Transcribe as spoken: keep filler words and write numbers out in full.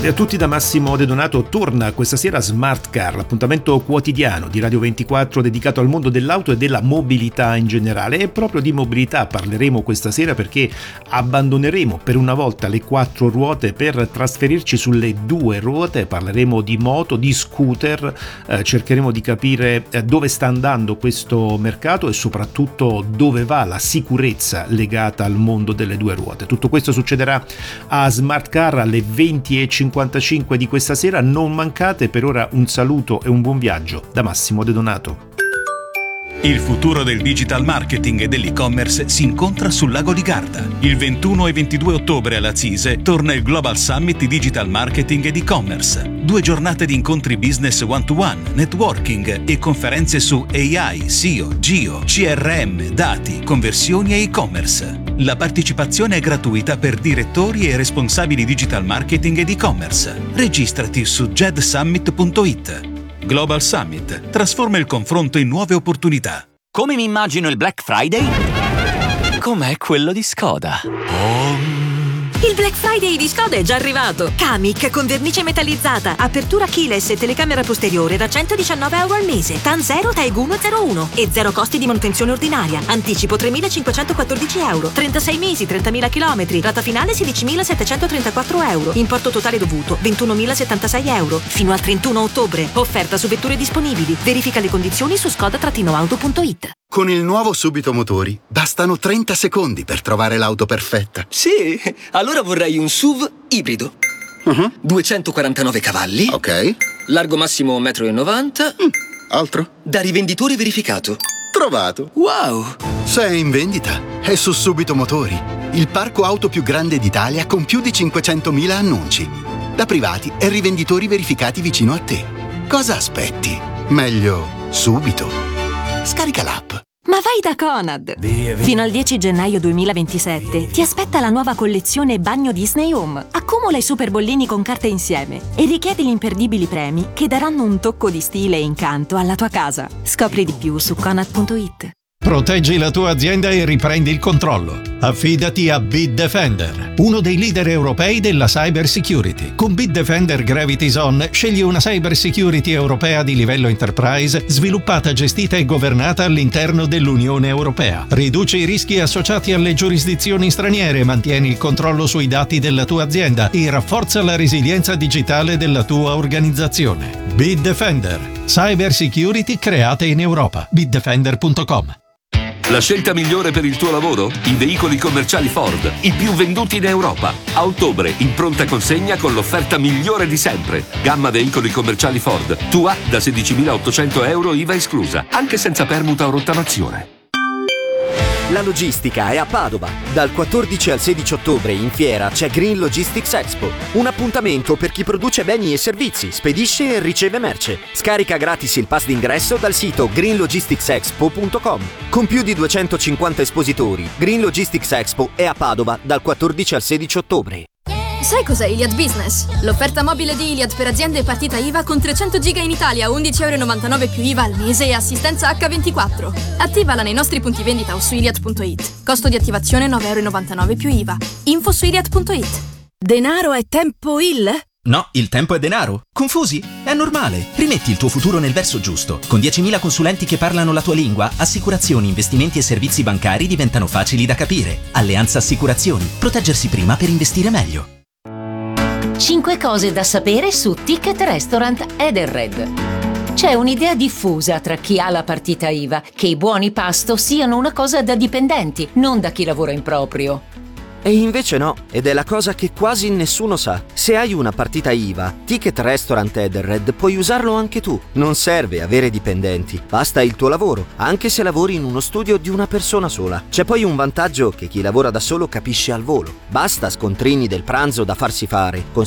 Salve a tutti da Massimo De Donato. Torna questa sera Smart Car, l'appuntamento quotidiano di Radio ventiquattro dedicato al mondo dell'auto e della mobilità in generale. E proprio di mobilità parleremo questa sera, perché abbandoneremo per una volta le quattro ruote per trasferirci sulle due ruote. Parleremo di moto, di scooter, eh, cercheremo di capire eh, dove sta andando questo mercato e soprattutto dove va la sicurezza legata al mondo delle due ruote. Tutto questo succederà a Smart Car alle venti e cinquantacinque di questa sera. Non mancate. Per ora un saluto e un buon viaggio da Massimo De Donato. Il futuro del digital marketing e dell'e-commerce si incontra sul lago di Garda. Il ventuno e ventidue ottobre alla CISE torna il Global Summit di Digital Marketing ed e-commerce. Due giornate di incontri business one-to-one, networking e conferenze su A I, S E O, Geo, C R M, dati, conversioni e e-commerce. La partecipazione è gratuita per direttori e responsabili digital marketing ed e-commerce. Registrati su jedsummit punto it. Global Summit trasforma il confronto in nuove opportunità. Come mi immagino il Black Friday? Com'è quello di Skoda? Oh. Il Black Friday di Skoda è già arrivato. Kamiq con vernice metallizzata, apertura keyless e telecamera posteriore da centodiciannove euro al mese. TAN zero, TAEG uno zero uno e zero costi di manutenzione ordinaria. Anticipo tremilacinquecentoquattordici euro. trentasei mesi, trentamila chilometri. Rata finale sedicimilasettecentotrentaquattro euro. Importo totale dovuto ventunomilasettantasei euro. Fino al trentuno ottobre. Offerta su vetture disponibili. Verifica le condizioni su skoda auto punto it. Con il nuovo Subito Motori bastano trenta secondi per trovare l'auto perfetta. Sì, allora vorrei un S U V ibrido. Uh-huh. duecentoquarantanove cavalli. Ok. Largo massimo un metro e novanta. Mm. Altro? Da rivenditore verificato. Trovato. Wow! Se è in vendita, è su Subito Motori, il parco auto più grande d'Italia con più di cinquecentomila annunci. Da privati e rivenditori verificati vicino a te. Cosa aspetti? Meglio subito. Scarica l'app. Ma vai da Conad! Via, via. Fino al dieci gennaio duemilaventisette ti aspetta la nuova collezione Bagno Disney Home. Accumula i super bollini con carte insieme e richiedi gli imperdibili premi che daranno un tocco di stile e incanto alla tua casa. Scopri di più su conad punto it. Proteggi la tua azienda e riprendi il controllo. Affidati a Bitdefender, uno dei leader europei della cyber security. Con Bitdefender Gravity Zone scegli una cyber security europea di livello enterprise, sviluppata, gestita e governata all'interno dell'Unione Europea. Riduci i rischi associati alle giurisdizioni straniere, mantieni il controllo sui dati della tua azienda e rafforza la resilienza digitale della tua organizzazione. Bitdefender, cyber security creata in Europa. bitdefender punto com. La scelta migliore per il tuo lavoro? I veicoli commerciali Ford, i più venduti in Europa. A ottobre, in pronta consegna con l'offerta migliore di sempre. Gamma veicoli commerciali Ford. Tua da sedicimilaottocento euro I V A esclusa, anche senza permuta o rottamazione. La logistica è a Padova. Dal quattordici al sedici ottobre in fiera c'è Green Logistics Expo. Un appuntamento per chi produce beni e servizi, spedisce e riceve merce. Scarica gratis il pass d'ingresso dal sito green logistics expo punto com. Con più di duecentocinquanta espositori, Green Logistics Expo è a Padova dal quattordici al sedici ottobre. Sai cos'è Iliad Business? L'offerta mobile di Iliad per aziende e partita I V A con trecento giga in Italia, undici euro e novantanove più I V A al mese e assistenza acca ventiquattro. Attivala nei nostri punti vendita o su iliad punto it. Costo di attivazione nove euro e novantanove più I V A. Info su iliad punto it. Denaro è tempo il? No, il tempo è denaro. Confusi? È normale. Rimetti il tuo futuro nel verso giusto. Con diecimila consulenti che parlano la tua lingua, assicurazioni, investimenti e servizi bancari diventano facili da capire. Alleanza Assicurazioni. Proteggersi prima per investire meglio. cinque cose da sapere su Ticket Restaurant Edenred. C'è un'idea diffusa tra chi ha la partita I V A che i buoni pasto siano una cosa da dipendenti, non da chi lavora in proprio. E invece no, ed è la cosa che quasi nessuno sa. Se hai una partita I V A, Ticket Restaurant Edenred puoi usarlo anche tu. Non serve avere dipendenti, basta il tuo lavoro, anche se lavori in uno studio di una persona sola. C'è poi un vantaggio che chi lavora da solo capisce al volo. Basta scontrini del pranzo da farsi fare,